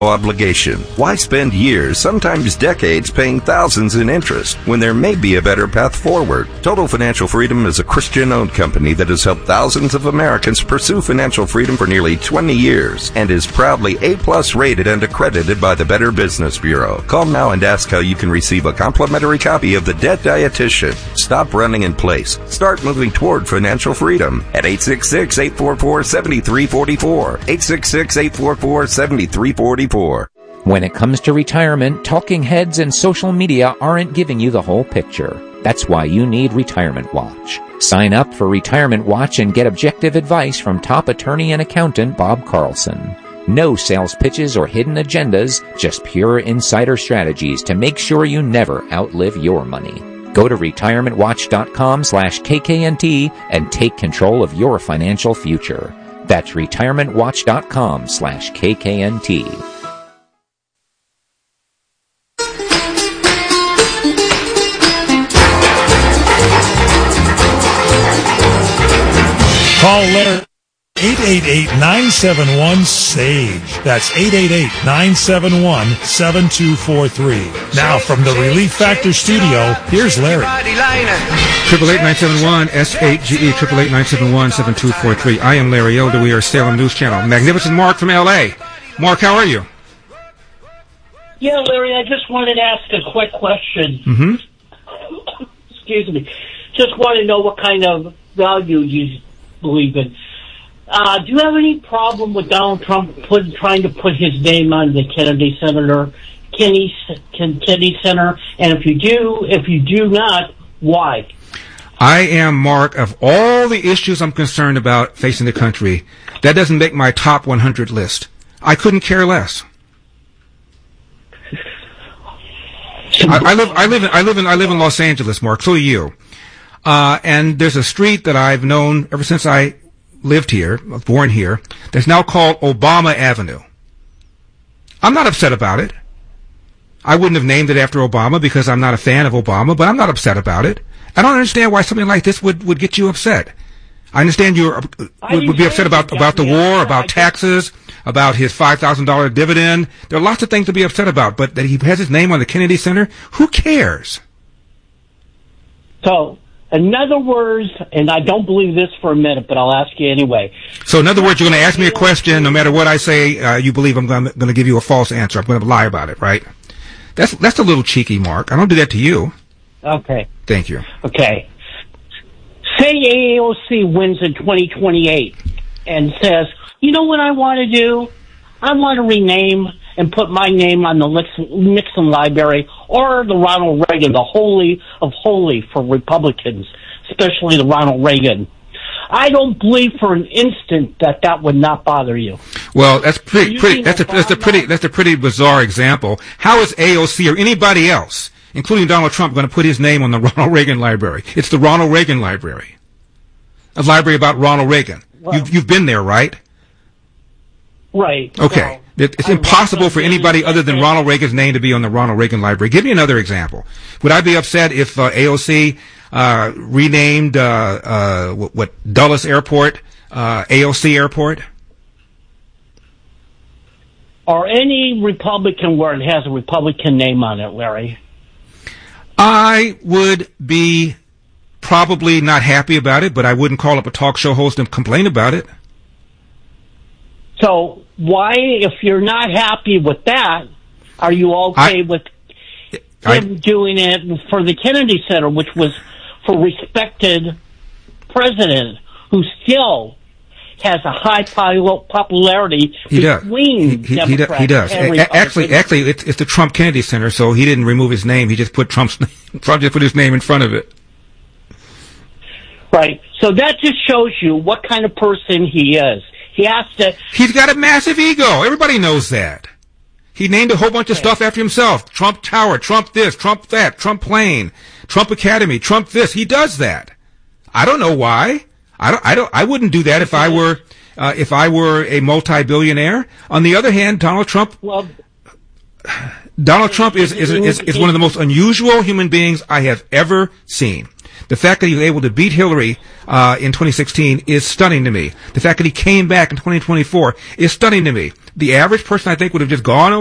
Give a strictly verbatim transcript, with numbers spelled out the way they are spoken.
obligation. Why spend years, sometimes decades, paying thousands in interest when there may be a better path forward? Total Financial Freedom is a Christian-owned company that has helped thousands of Americans pursue financial freedom for nearly twenty years and is proudly A-plus rated and accredited by the Better Business Bureau. Call now and ask how you can receive a complimentary copy of The Debt Dietitian. Stop running in place. Start moving toward financial freedom at eight six six, eight four four, seven three four four, eight six six, eight four four, seven three four four. When it comes to retirement, talking heads and social media aren't giving you the whole picture. That's why you need Retirement Watch. Sign up for Retirement Watch and get objective advice from top attorney and accountant Bob Carlson. No sales pitches or hidden agendas, just pure insider strategies to make sure you never outlive your money. Go to retirementwatch.com slash KKNT and take control of your financial future. That's retirementwatch.com slash KKNT. Call Larry eight eight eight, nine seven one, S A G E. That's eight eight eight, nine seven one, seven two four three. Now from the Relief Factor studio, here's Larry. Triple eight nine seven one S eight G E. Triple eight nine seven one seven two four three. I am Larry Elder. We are Salem News Channel. Magnificent Mark from L A. Mark, how are you? Yeah, Larry. I just wanted to ask a quick question. Mm-hmm. Excuse me. Just want to know what kind of value you believe in. Uh, do you have any problem with Donald Trump put, trying to put his name on the Kennedy Senator, Kennedy, Kennedy Center? And if you do, if you do not, why? I am, Mark, of all the issues I'm concerned about facing the country, that doesn't make my top one hundred list. I couldn't care less. I, I live, I live, in, I live in, I live in Los Angeles, Mark. So do you. Uh, and there's a street that I've known ever since I lived here, born here, that's now called Obama Avenue. I'm not upset about it. I wouldn't have named it after Obama because I'm not a fan of Obama, but I'm not upset about it. I don't understand why something like this would, would get you upset. I understand you would, would be upset about, about the war, about taxes, about his five thousand dollars dividend. There are lots of things to be upset about, but that he has his name on the Kennedy Center, who cares? So, in other words, and I don't believe this for a minute, but I'll ask you anyway. So, in other words, you're going to ask me a question, no matter what I say, uh, you believe I'm going to give you a false answer. I'm going to lie about it, right? That's that's a little cheeky, Mark. I don't do that to you. Okay. Thank you. Okay. Say A O C wins in twenty twenty-eight and says, you know what I want to do? I want to rename and put my name on the Nixon Library or the Ronald Reagan, the holy of holy for Republicans, especially the Ronald Reagan. I don't believe for an instant that that would not bother you. Well, that's pretty, pretty that's a that's a pretty that's a pretty bizarre example. How is A O C or anybody else, including Donald Trump, going to put his name on the Ronald Reagan Library? It's the Ronald Reagan Library, a library about Ronald Reagan. Well, you've you've been there, right? Right. Okay. Well, it's impossible for anybody other than Ronald Reagan's name to be on the Ronald Reagan Library. Give me another example. Would I be upset if uh, A O C uh, renamed uh, uh, what, what Dulles Airport uh, A O C Airport? Or any Republican where it has a Republican name on it, Larry? I would be probably not happy about it, but I wouldn't call up a talk show host and complain about it. So why, if you're not happy with that, are you okay I, with I, him doing it for the Kennedy Center, which was for respected president who still has a high popularity he does. between he, he, Democrats he does. and A- actually, actually, it's, it's the Trump Kennedy Center, so he didn't remove his name. He just put Trump's Trump just put his name in front of it. Right. So that just shows you what kind of person he is. He has to. He's got a massive ego. Everybody knows that. He named a whole bunch of okay. stuff after himself. Trump Tower, Trump this, Trump that, Trump plane, Trump Academy, Trump this. He does that. I don't know why. I don't. I don't. I wouldn't do that if I were uh, if I were a multi-billionaire. On the other hand, Donald Trump. Well, Donald Trump is is, is is one of the most unusual human beings I have ever seen. The fact that he was able to beat Hillary uh, in twenty sixteen is stunning to me. The fact that he came back in twenty twenty-four is stunning to me. the average person, I think, would have just gone